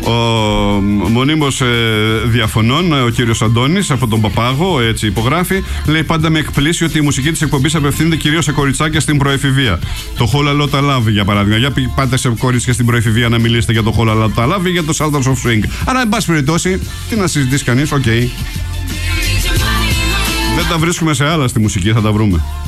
Ο μονίμως διαφωνών, ο κύριος Αντώνης, από τον Παπάγο, έτσι υπογράφει. Λέει: πάντα με εκπλήσει ότι η μουσική της εκπομπής απευθύνεται κυρίως σε κοριτσάκια στην προεφηβεία. Το Χολαλότα Λάβη, για παράδειγμα. Για πάτε σε κορίτσια στην προεφηβεία να μιλήσετε για το Χολαλότα Λάβη ή για το Sultans of Swing. Άρα, εν πάση περιπτώσει, τι να συζητήσει κανείς, οκ. Δεν τα βρίσκουμε σε άλλα στη μουσική, θα τα βρούμε.